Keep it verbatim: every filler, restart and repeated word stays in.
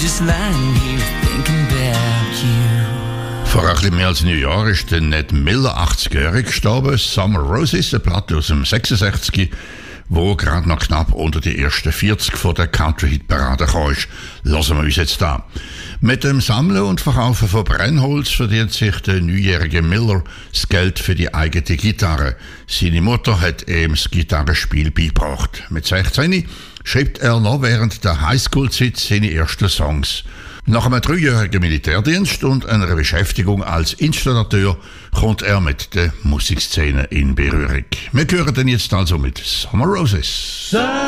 just lying here thinking about you. Vor ein bisschen mehr als einem Jahr ist der Ned Miller achtzig-jährig gestorben. Summer Roses, eine Platte aus dem sechsundsechzig, wo gerade noch knapp unter die ersten vierzig von der Country-Hit-Parade kam. Lassen wir uns jetzt da. Mit dem Sammeln und Verkaufen von Brennholz verdient sich der neunjährige Miller das Geld für die eigene Gitarre. Seine Mutter hat ihm das Gitarrenspiel beigebracht. Mit sechzehn schreibt er noch während der Highschool-Zeit seine ersten Songs. Nach einem dreijährigen Militärdienst und einer Beschäftigung als Installateur kommt er mit der Musikszene in Berührung. Wir hören den jetzt also mit Summer Roses.